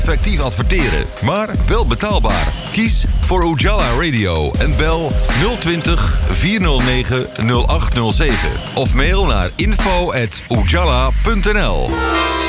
Effectief adverteren, maar wel betaalbaar. Kies voor Ujala Radio en bel 020 409 0807 of mail naar info@ujala.nl.